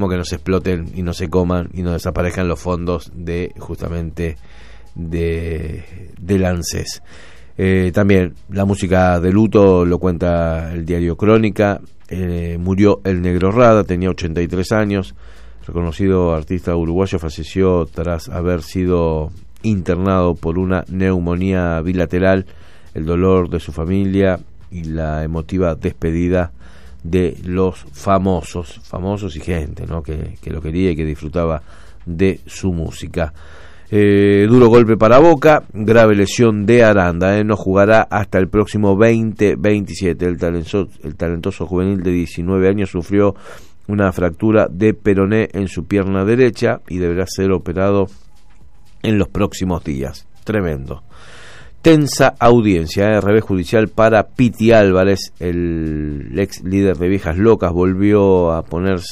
mismo que no se exploten y no se coman y no desaparezcan los fondos de justamente del ANSES. También la música de luto lo cuenta el diario Crónica. Murió el Negro Rada, tenía 83 años. Reconocido artista uruguayo, falleció tras haber sido internado por una neumonía bilateral. El dolor de su familia y la emotiva despedida de los famosos y gente, ¿no? que lo quería y que disfrutaba de su música. Duro golpe para Boca, grave lesión de Aranda, no jugará hasta el próximo 2027. El talentoso juvenil de 19 años sufrió una fractura de peroné en su pierna derecha y deberá ser operado en los próximos días. Tremendo. Tensa audiencia, revés judicial para Piti Álvarez, el ex líder de Viejas Locas, volvió a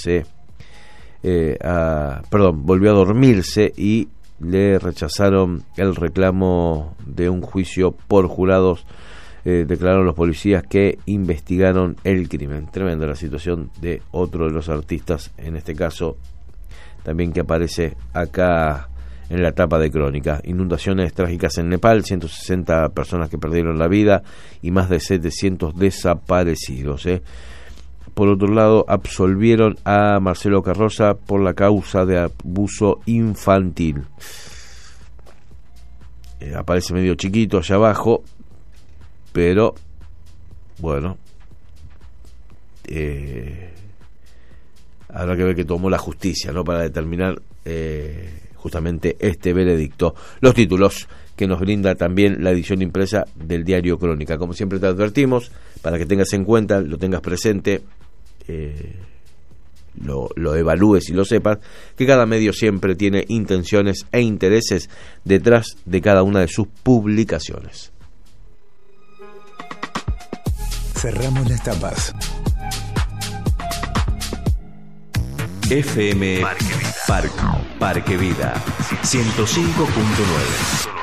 dormirse y le rechazaron el reclamo de un juicio por jurados. Declararon los policías que investigaron el crimen. Tremenda la situación de otro de los artistas, en este caso también que aparece acá en la tapa de Crónica. Inundaciones trágicas en Nepal, 160 personas que perdieron la vida y más de 700 desaparecidos. Por otro lado, absolvieron a Marcelo Carroza por la causa de abuso infantil. Aparece medio chiquito allá abajo, pero bueno, habrá que ver qué tomó la justicia, ¿no?, para determinar justamente este veredicto. Los títulos que nos brinda también la edición impresa del diario Crónica. Como siempre te advertimos, para que tengas en cuenta, lo tengas presente, lo evalúes y lo sepas, que cada medio siempre tiene intenciones e intereses detrás de cada una de sus publicaciones. Cerramos las tapas. FM Parque Vida 105.9.